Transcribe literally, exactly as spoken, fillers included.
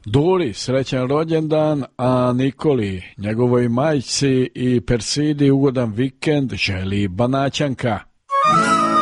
Duli, srećan rođendan, a Nikoli, njegovoj majci i Persidi ugodan vikend želi Banaćanka.